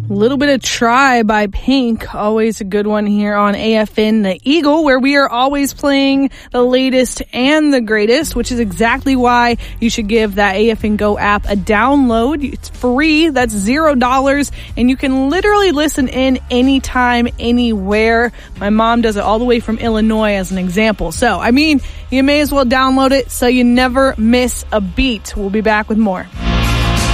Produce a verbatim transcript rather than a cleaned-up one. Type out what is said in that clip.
A little bit of Try by Pink, always a good one here on A F N The Eagle, where we are always playing the latest and the greatest, which is exactly why you should give that A F N Go app a download. It's free, that's zero dollars, and you can literally listen in anytime, anywhere. My mom does it all the way from Illinois as an example. So, I mean, you may as well download it so you never miss a beat. We'll be back with more.